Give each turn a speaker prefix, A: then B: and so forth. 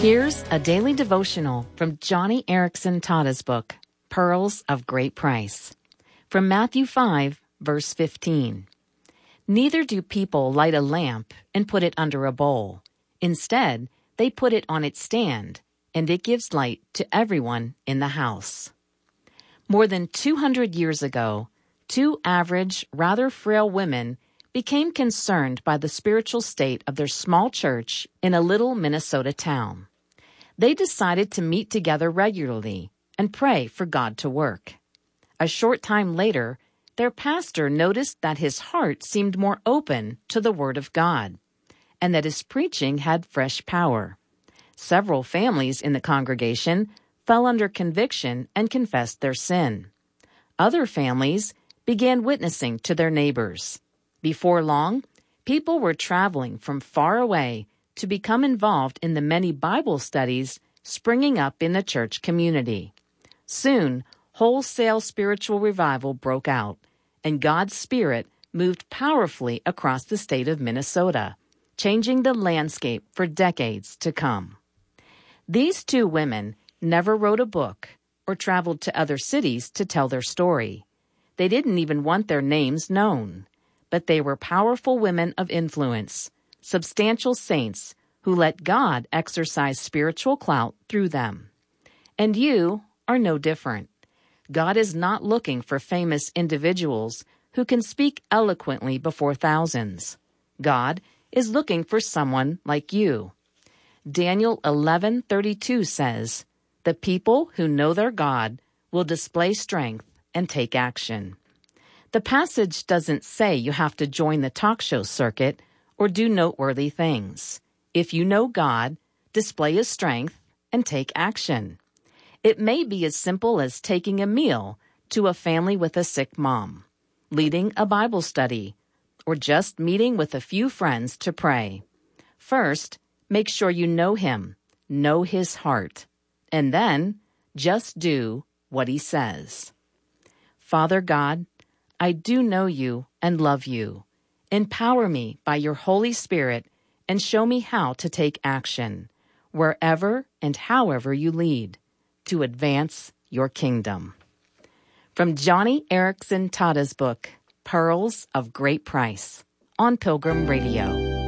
A: Here's a daily devotional from Johnny Erickson Tada's book, Pearls of Great Price. From Matthew 5, verse 15. Neither do people light a lamp and put it under a bowl. Instead, they put it on its stand, and it gives light to everyone in the house. More than 200 years ago, two average, rather frail women became concerned by the spiritual state of their small church in a little Minnesota town. They decided to meet together regularly and pray for God to work. A short time later, their pastor noticed that his heart seemed more open to the Word of God, and that his preaching had fresh power. Several families in the congregation fell under conviction and confessed their sin. Other families began witnessing to their neighbors. Before long, people were traveling from far away to become involved in the many Bible studies springing up in the church community. Soon, wholesale spiritual revival broke out, and God's Spirit moved powerfully across the state of Minnesota, changing the landscape for decades to come. These two women never wrote a book or traveled to other cities to tell their story. They didn't even want their names known, but they were powerful women of influence, substantial saints who let God exercise spiritual clout through them. And you are no different. God is not looking for famous individuals who can speak eloquently before thousands. God is looking for someone like you. Daniel 11:32 says, "The people who know their God will display strength and take action." The passage doesn't say you have to join the talk show circuit or do noteworthy things. If you know God, display His strength and take action. It may be as simple as taking a meal to a family with a sick mom, leading a Bible study, or just meeting with a few friends to pray. First, make sure you know Him, know His heart, and then just do what He says. Father God, I do know You and love You. Empower me by Your Holy Spirit and show me how to take action, wherever and however You lead, to advance Your kingdom. From Johnny Erickson Tada's book, Pearls of Great Price, on Pilgrim Radio.